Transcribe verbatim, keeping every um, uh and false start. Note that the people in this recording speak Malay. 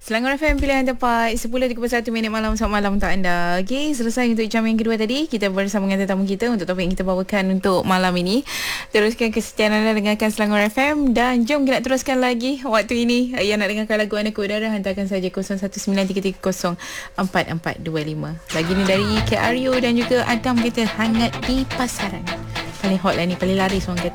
Selangor F M pilihan tepat sepuluh tiga puluh satu minit malam. Selamat malam untuk anda. Okey, selesai untuk jam yang kedua tadi. Kita bersama dengan tetamu kita untuk topik yang kita bawakan untuk malam ini. Teruskan kesetiaan anda dengarkan Selangor F M. Dan jom kita nak teruskan lagi waktu ini. Yang nak dengarkan lagu anda ke udara, hantarkan saja kosong satu sembilan tiga tiga kosong empat empat dua lima. Lagi ni dari K R U dan juga Adam, kita hangat di pasaran. Paling hot lah ni, paling laris orang kata.